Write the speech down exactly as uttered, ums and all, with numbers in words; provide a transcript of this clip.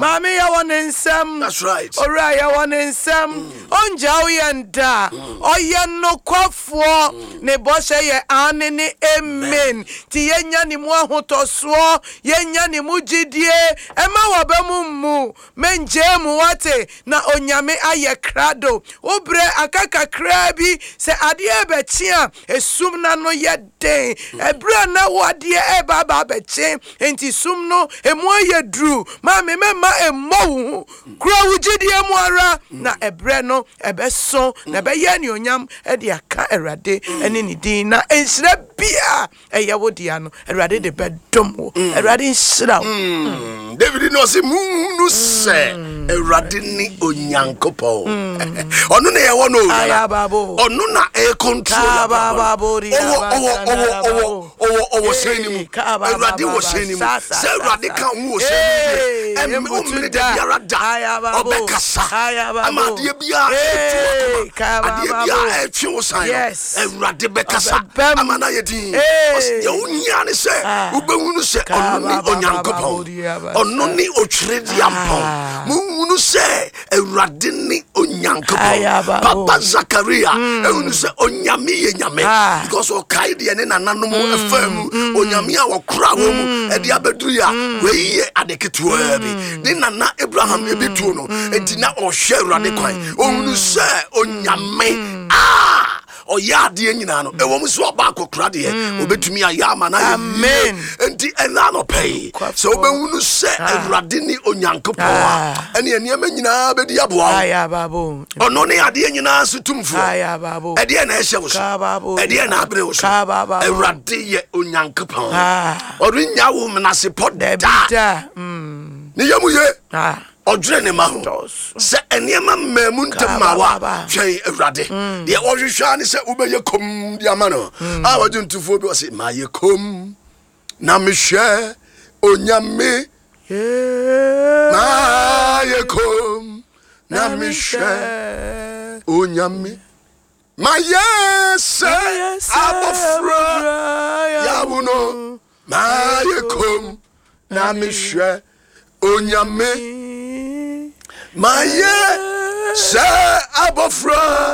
Mami ya wane nsem. That's right. Ora ya wane nsem. Onja uyenda. Oye no kwafo. Ne boshe ye ane ni amen. Ti yenya ni mu ahotoswo. Yenya ni mu jidie. Ema wabemu mu. Menje mu wate. Na onyame aye krado. Obre akaka krabi. Se adie bechia. Esum na no yeden. Ebra na wadie eba ba beche. Enti sum no. Emu aye dru. Mami mema emo. Kura wujidie mu ara. Na ebre no. Ebe son. Na ebe ye ni onyam. Edi aka erade. Eni ni din. Na ensire bia. Eye wodia no. Erade de bedom wo. Erade nsira wo. David no se mu se. Erade ni onyankopo. Onu na ye wo no. Aya babo. Onu na e control babo ri. Owo owo owo owo owo se ni mu. Erade wo se ni mu. Se erade kan wo se ni. Em umre de biara da. Obekasa. Amade bia etu akama. Ade bia etwe wo san. Erade bekasa. Amana ye din. Ye unya ne se. Ubehunu se onu ni onyankopo. Onu ni otwere diampo. Muhunu se erade ni onyankopo. Papa Zakaria ehunu se onyame ye nyame because o kai de ne nananom efam onyame a wokra wo mu e de abeduru ya we ye adeketua bi ni nana Abraham ebitu no enti na o hwe erade kwan ohunu se onyame ah oya de nyina no ewo mu so ba akokra de obetumi ayama na amen enti ena no pay so obehunu se erade ni onyankopo ene eniema nyina bedi aboa aya babo ono ne ade nyina sutumfo aya babo ede na ehye wo so ede na abre wo so erade ye onyankopo oru nya wo menase poda mm ne yamu ye ah odre ne ma ho se eniema mamu ntamawa hwe erade de ohwehwa ne se ubeye kom de amano a wajuntufo bi o se ma ye kom na mehwe onyame ma ye kom na mehwe onyame ma yese abofra ya wuno ma ye kom na mehwe onyame ma ye se abofra